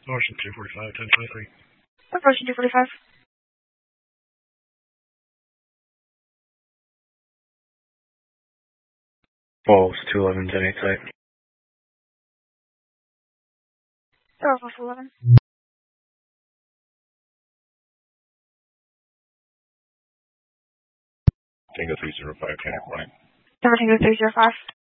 Ocean 245, 1023. Ocean 245. Falls 211, 10-8 site. Falls 211. Tango 305, Tango 20. Tango 305.